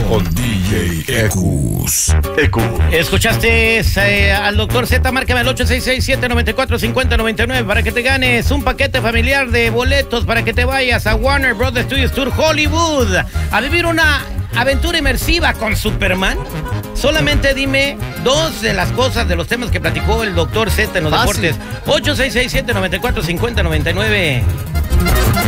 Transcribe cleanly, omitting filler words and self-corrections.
con DJ Ecus. Escuchaste al doctor Z, márcame al 866-794-5099 para que te ganes un paquete familiar de boletos para que te vayas a Warner Brothers Studios Tour Hollywood a vivir una aventura inmersiva con Superman. Solamente dime dos de las cosas, de los temas que platicó el doctor Z en los deportes. 866-794-5099.